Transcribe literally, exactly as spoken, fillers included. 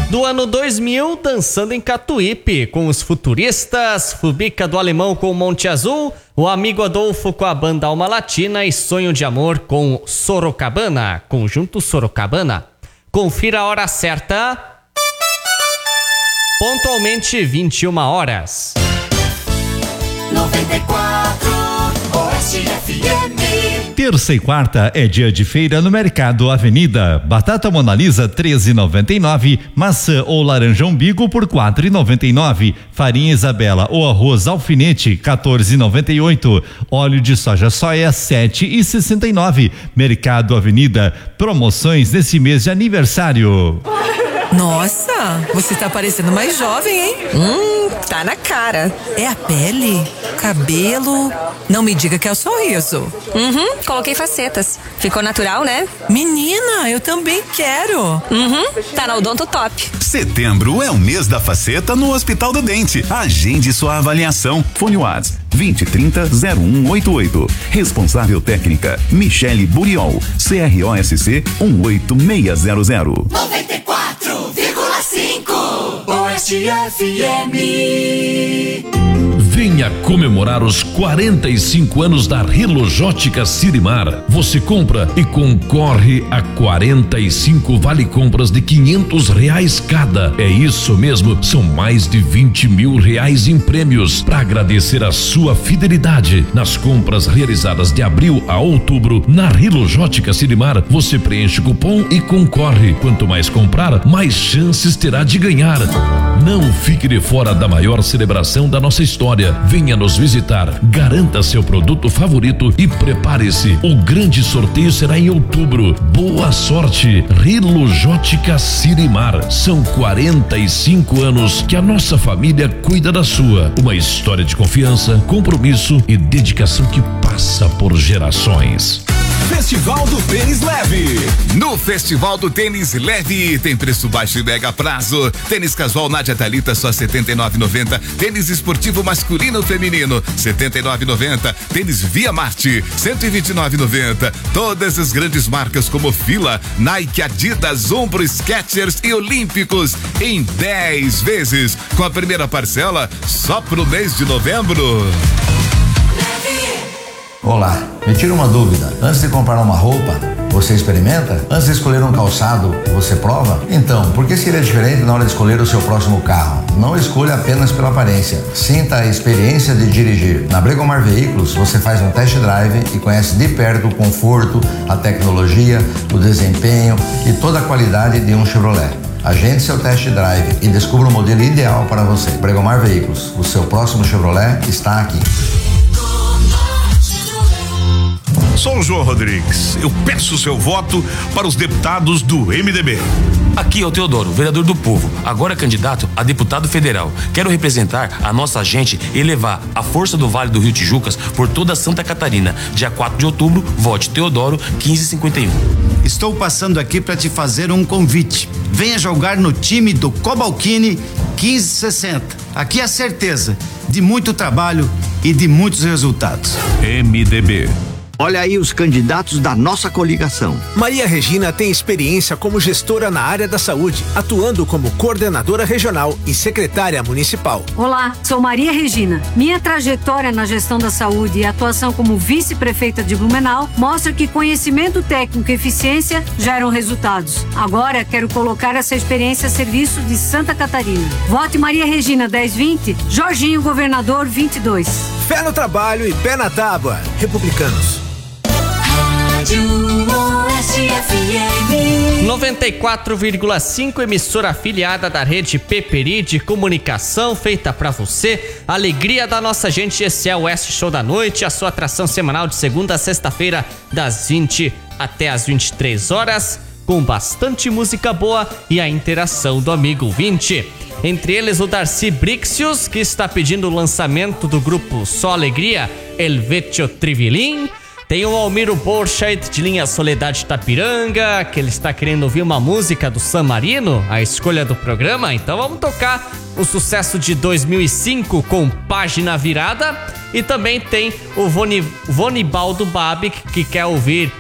do ano dois mil, dançando em Catuípe, com os Futuristas, Fubica do Alemão com Monte Azul, o Amigo Adolfo com a banda Alma Latina e Sonho de Amor com Sorocabana, Conjunto Sorocabana. Confira a hora certa, pontualmente vinte e uma horas. noventa e quatro Oeste F M. Terça e quarta é dia de feira no Mercado Avenida. Batata Mona Lisa treze e noventa e nove, maçã ou laranja umbigo por quatro e noventa e nove, farinha Isabela ou arroz alfinete quatorze e noventa e oito, óleo de soja soia sete e sessenta e nove. Mercado Avenida, promoções nesse mês de aniversário. Nossa, você tá parecendo mais jovem, hein? Hum, tá na cara. É a pele, cabelo. Não me diga que é o sorriso. Uhum, coloquei facetas. Ficou natural, né? Menina, eu também quero. Uhum, tá na Odonto Top. Setembro é o mês da faceta no Hospital do Dente. Agende sua avaliação. Fone WhatsApp vinte, trinta, zero um oito oito. Responsável técnica Michele Buriol. C R O S C um oito seis zero zero. noventa e quatro vírgula cinco Oeste F M. Venha comemorar os quarenta e cinco anos da Relojótica Sirimar. Você compra e concorre a quarenta e cinco vale compras de quinhentos reais cada. É isso mesmo, são mais de vinte mil reais em prêmios. Para agradecer a sua fidelidade nas compras realizadas de abril a outubro na Relojótica Sirimar, você preenche o cupom e concorre. Quanto mais comprar, mais chances terá de ganhar. Não fique de fora da maior celebração da nossa história. Venha nos visitar, garanta seu produto favorito e prepare-se. O grande sorteio será em outubro. Boa sorte, Relojótica Sirimar. São quarenta e cinco anos que a nossa família cuida da sua. Uma história de confiança, compromisso e dedicação que passa por gerações. Festival do Tênis Leve. No Festival do Tênis Leve tem preço baixo e mega prazo. Tênis casual Nádia Thalita só setenta e nove reais e noventa centavos. Tênis esportivo masculino ou feminino setenta e nove reais e noventa centavos. Tênis Via Marte cento e vinte e nove reais e noventa centavos. Todas as grandes marcas como Fila, Nike, Adidas, Ombro, Skechers e Olímpicos em dez vezes com a primeira parcela só pro mês de novembro. Olá, me tira uma dúvida. Antes de comprar uma roupa, você experimenta? Antes de escolher um calçado, você prova? Então, por que seria diferente na hora de escolher o seu próximo carro? Não escolha apenas pela aparência. Sinta a experiência de dirigir. Na Bregomar Veículos, você faz um test drive e conhece de perto o conforto, a tecnologia, o desempenho e toda a qualidade de um Chevrolet. Agende seu test drive e descubra o modelo ideal para você. Bregomar Veículos, o seu próximo Chevrolet está aqui. Sou o João Rodrigues. Eu peço seu voto para os deputados do M D B. Aqui é o Teodoro, vereador do povo, agora candidato a deputado federal. Quero representar a nossa gente e levar a força do Vale do Rio Tijucas por toda Santa Catarina. Dia quatro de outubro, vote Teodoro quinze cinquenta e um. Estou passando aqui para te fazer um convite. Venha jogar no time do Cobalcini quinze sessenta. Aqui é a certeza de muito trabalho e de muitos resultados. M D B. Olha aí os candidatos da nossa coligação. Maria Regina tem experiência como gestora na área da saúde, atuando como coordenadora regional e secretária municipal. Olá, sou Maria Regina. Minha trajetória na gestão da saúde e atuação como vice-prefeita de Blumenau mostra que conhecimento técnico e eficiência geram resultados. Agora quero colocar essa experiência a serviço de Santa Catarina. Vote Maria Regina dez vinte, Jorginho Governador vinte e dois. Fé no trabalho e pé na tábua. Republicanos. noventa e quatro vírgula cinco, emissora afiliada da rede Peperi de comunicação, feita pra você. Alegria da nossa gente, esse é o Oeste Show da Noite, a sua atração semanal de segunda a sexta-feira, das vinte até as vinte e três horas, com bastante música boa e a interação do amigo ouvinte. Entre eles o Darcy Brixius, que está pedindo o lançamento do grupo Só Alegria, El Vecchio Trivilin. Tem o Almiro Borchardt de linha Soledade Tapiranga, que ele está querendo ouvir uma música do San Marino, a escolha do programa. Então vamos tocar o sucesso de dois mil e cinco com Página Virada. E também tem o Voni, Vonibaldo Babic, que quer ouvir